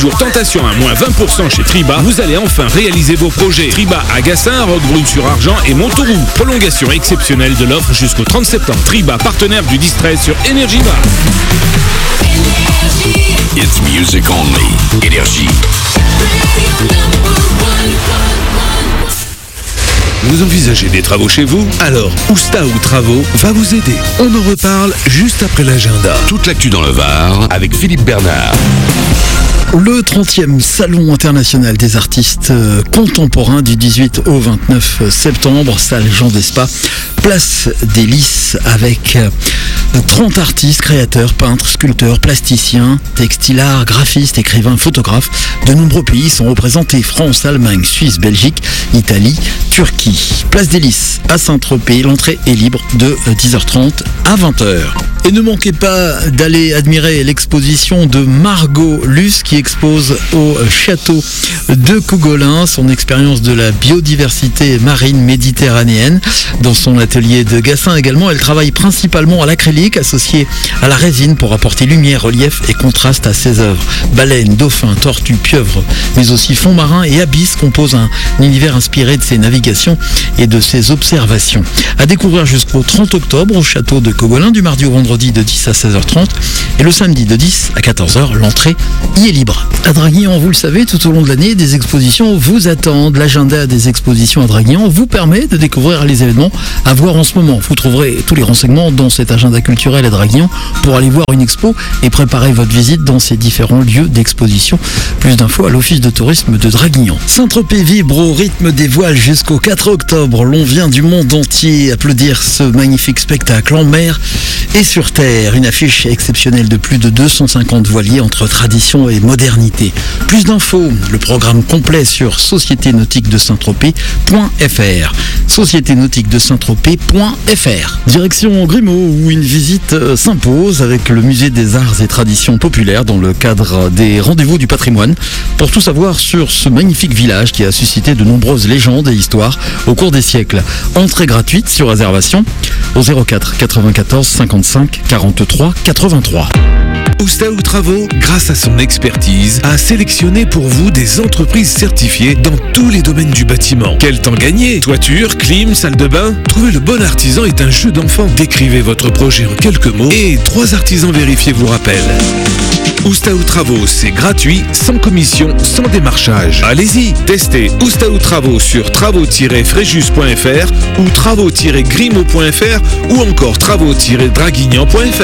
Jour tentation à moins 20% chez Triba, vous allez enfin réaliser vos projets. Triba à Gassin, Roquebrune-sur-Argent et Montauroux. Prolongation exceptionnelle de l'offre jusqu'au 30 septembre. Triba, partenaire du Distress sur Énergie Bar. It's music only. Énergie. Vous envisagez des travaux chez vous? Alors, Ousتا ou Travaux va vous aider. On en reparle juste après l'agenda. Toute l'actu dans le Var avec Philippe Bernard. Le 30e Salon international des artistes contemporains du 18 au 29 septembre, salle Jean Despas, place des Lys avec 30 artistes, créateurs, peintres, sculpteurs, plasticiens, textilards, graphistes, écrivains, photographes. De nombreux pays sont représentés: France, Allemagne, Suisse, Belgique, Italie, Turquie. Place des Lys à Saint-Tropez, l'entrée est libre de 10h30 à 20h. Et ne manquez pas d'aller admirer l'exposition de Margot Luce qui expose au château de Cougolin son expérience de la biodiversité marine méditerranéenne. Dans son atelier de Gassin également, elle travaille principalement à l'acrylique associé à la résine pour apporter lumière, relief et contraste à ses œuvres. Baleines, dauphins, tortues, pieuvres, mais aussi fonds marins et abysses composent un univers inspiré de ses navigations et de ses observations. À découvrir jusqu'au 30 octobre au château de Cougolin, du mardi au vendredi de 10 à 16h30 et le samedi de 10 à 14h, l'entrée y est libre. À Draguignan, vous le savez, tout au long de l'année, des expositions vous attendent. L'agenda des expositions à Draguignan vous permet de découvrir les événements à voir en ce moment. Vous trouverez tous les renseignements dans cet agenda culturel à Draguignan pour aller voir une expo et préparer votre visite dans ces différents lieux d'exposition. Plus d'infos à l'office de tourisme de Draguignan. Saint-Tropez vibre au rythme des voiles jusqu'au 4 octobre. L'on vient du monde entier applaudir ce magnifique spectacle en mer et sur terre. Une affiche exceptionnelle de plus de 250 voiliers entre tradition et modernité. Plus d'infos, le programme complet sur société-nautique-de-Saint-Tropez.fr. société-nautique-de-Saint-Tropez.fr. Direction Grimaud où une visite s'impose avec le musée des arts et traditions populaires dans le cadre des rendez-vous du patrimoine pour tout savoir sur ce magnifique village qui a suscité de nombreuses légendes et histoires au cours des siècles. Entrée gratuite sur réservation au 04 94 55 43 83. Ousتا ou Travaux, grâce à son expertise, a sélectionné pour vous des entreprises certifiées dans tous les domaines du bâtiment. Quel temps gagner? Toiture, clim, salle de bain? Trouver le bon artisan est un jeu d'enfant. Décrivez votre projet en quelques mots et 3 artisans vérifiés vous rappellent. Ousتا ou Travaux, c'est gratuit, sans commission, sans démarchage. Allez-y, testez Ousتا ou Travaux sur travaux-fréjus.fr ou travaux-grimaud.fr ou encore travaux-draguignan.fr.